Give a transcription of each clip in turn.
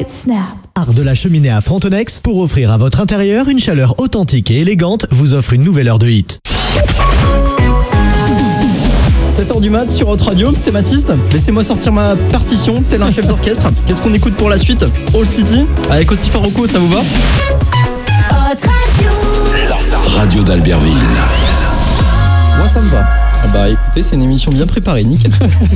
Snap. Art de la cheminée à Frontenex, pour offrir à votre intérieur une chaleur authentique et élégante, vous offre une nouvelle heure de hit. 7h du mat sur Hot Radio, c'est Mathis. Laissez-moi sortir ma partition, tel un chef d'orchestre. Qu'est-ce qu'on écoute pour la suite? All City, avec aussi Faroko, ça vous va? Hot Radio. La radio d'Albertville. Moi ça me va. Ah bah écoutez, c'est une émission bien préparée, nickel.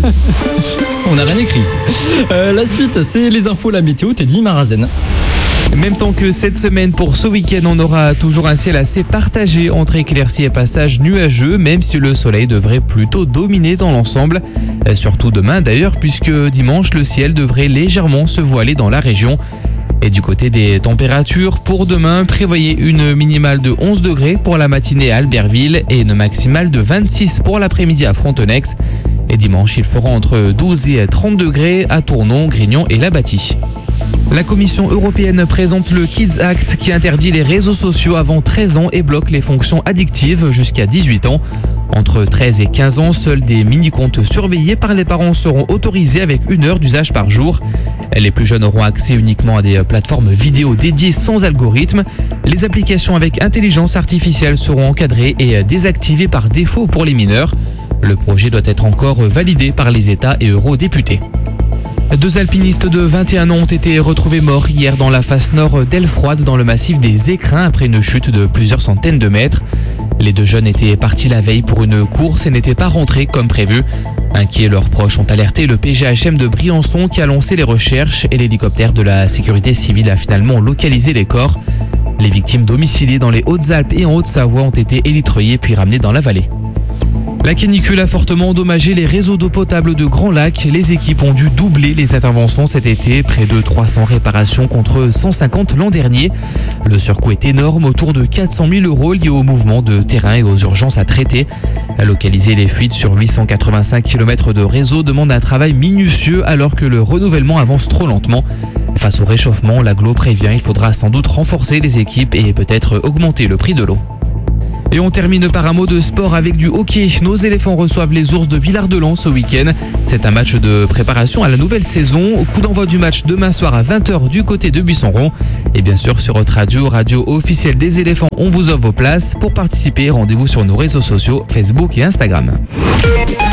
On n'a rien écrit ici. La suite, c'est les infos, la météo, Teddy Marazen. Même temps que cette semaine, pour ce week-end, on aura toujours un ciel assez partagé entre éclaircies et passages nuageux, même si le soleil devrait plutôt dominer dans l'ensemble. Surtout demain d'ailleurs, puisque dimanche, le ciel devrait légèrement se voiler dans la région. Et du côté des températures, pour demain, prévoyez une minimale de 11 degrés pour la matinée à Albertville et une maximale de 26 pour l'après-midi à Frontenex. Et dimanche, il fera entre 12 et 30 degrés à Tournon, Grignon et Labâtie. La Commission européenne présente le Kids Act qui interdit les réseaux sociaux avant 13 ans et bloque les fonctions addictives jusqu'à 18 ans. Entre 13 et 15 ans, seuls des mini-comptes surveillés par les parents seront autorisés avec 1 heure d'usage par jour. Les plus jeunes auront accès uniquement à des plateformes vidéo dédiées sans algorithme. Les applications avec intelligence artificielle seront encadrées et désactivées par défaut pour les mineurs. Le projet doit être encore validé par les États et eurodéputés. 2 alpinistes de 21 ans ont été retrouvés morts hier dans la face nord d'Elfroide dans le massif des Écrins après une chute de plusieurs centaines de mètres. Les 2 jeunes étaient partis la veille pour une course et n'étaient pas rentrés comme prévu. Inquiets, leurs proches ont alerté le PGHM de Briançon qui a lancé les recherches et l'hélicoptère de la sécurité civile a finalement localisé les corps. Les victimes domiciliées dans les Hautes-Alpes et en Haute-Savoie ont été élitreillées puis ramenées dans la vallée. La canicule a fortement endommagé les réseaux d'eau potable de Grand Lac. Les équipes ont dû doubler les interventions cet été, près de 300 réparations contre 150 l'an dernier. Le surcoût est énorme, autour de 400 000 € liés au mouvement de terrain et aux urgences à traiter. Localiser les fuites sur 885 km de réseau demande un travail minutieux alors que le renouvellement avance trop lentement. Face au réchauffement, l'agglo prévient, il faudra sans doute renforcer les équipes et peut-être augmenter le prix de l'eau. Et on termine par un mot de sport avec du hockey. Nos éléphants reçoivent les ours de Villard-de-Lans ce week-end. C'est un match de préparation à la nouvelle saison. Coup d'envoi du match demain soir à 20h du côté de Buisson-Rond. Et bien sûr sur Hot Radio, radio officielle des éléphants, on vous offre vos places. Pour participer, rendez-vous sur nos réseaux sociaux, Facebook et Instagram.